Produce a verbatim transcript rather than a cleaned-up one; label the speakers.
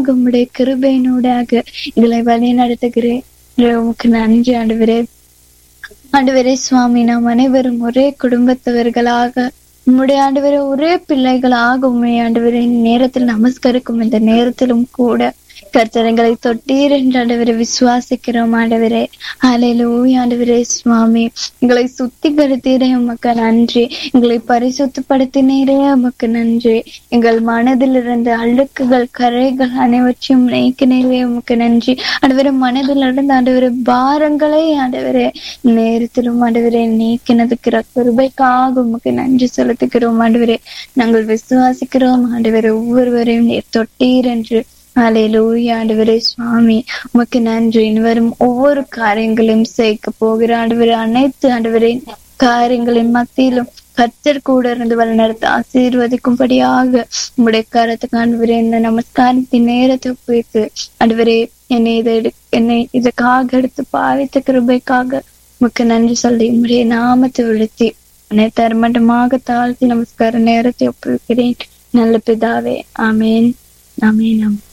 Speaker 1: உம்முடைய கிருபையினூடாக எங்களை வழி நடத்துகிறேன். உமக்கு நன்றி ஆண்டவரே. ஆண்டவரே சுவாமி, நாம் அனைவரும் ஒரே குடும்பத்தவர்களாக உம்முடைய ஆண்டவரே ஒரே பிள்ளைகளாக உண்மை ஆண்டவரே நேரத்தில் நமஸ்கரிக்கும் இந்த நேரத்திலும் கூட கர்த்தரங்களை தொட்டீர் என்று ஆண்டவரை விசுவாசிக்கிறோம். ஆண்டவரே ஹல்லேலூயா. ஆண்டவரே சுவாமி, எங்களை சுத்திகரித்தீரே உமக்கு நன்றி. எங்களை பரிசுத்தப்படுத்தினீரே உமக்கு நன்றி. எங்கள் மனதில் இருந்த அழுக்குகள் கரைகள் அனைவற்றையும் நீக்கினீரே உமக்கு நன்றி. ஆண்டவரே மனதில் இருந்த ஆண்டவரே பாரங்களை ஆண்டவரே நேரத்திலும் ஆண்டவரே நீக்கினதுக்கிற கிருபைக்காக உமக்கு நன்றி செலுத்துகிறோம். ஆண்டவரே நாங்கள் விசுவாசிக்கிறோம் ஆண்டவரே ஒவ்வொருவரையும் நீர் தொட்டீர் என்று. ஹல்லேலூயா. ஆண்டவரே சுவாமி உமக்கு நன்றி. வரும் ஒவ்வொரு காரியங்களையும் சேர்க்க போகிற ஆண்டவரே அனைத்து ஆண்டவரே காரியங்களின் மத்தியிலும் கர்த்தர் கூட இருந்து வழிநடத்த ஆசீர்வதிக்கும்படியாக உங்களுடைய கரத்துக்கு ஆண்டவரே இந்த நமஸ்காரத்தின் நேரத்தை போயிட்டு ஆண்டவரே என்னை இதை என்னை இதற்காக எடுத்து பாவித்த கிருபைக்காக உமக்கு நன்றி சொல்லி உங்களுடைய நாமத்தை விழுத்தி என்னை தரமட்டமாக தாழ்த்தி நமஸ்கார நேரத்தை ஒப்புவிக்கிறேன் நல்ல பிதாவே. ஆமேன். ஆமேன்.